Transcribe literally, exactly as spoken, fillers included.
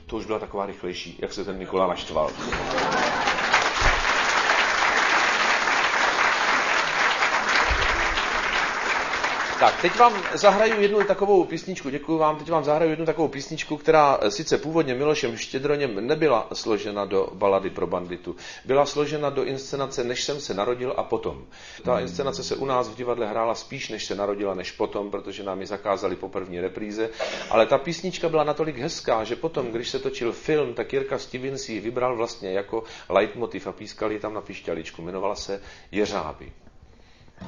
To už byla taková rychlejší, jak se ten Nikola naštval. Tak, teď vám zahraju jednu takovou písničku, děkuji vám, teď vám zahraju jednu takovou písničku, která sice původně Milošem Štědroněm nebyla složena do balady pro banditu. Byla složena do inscenace Než jsem se narodil a potom. Ta inscenace se u nás v divadle hrála spíš než se narodila, než potom, protože nám ji zakázali po první repríze. Ale ta písnička byla natolik hezká, že potom, když se točil film, tak Jirka Stevens ji vybral vlastně jako leitmotiv a pískal ji tam na pišťaličku. Jmenovala se Jeřáby.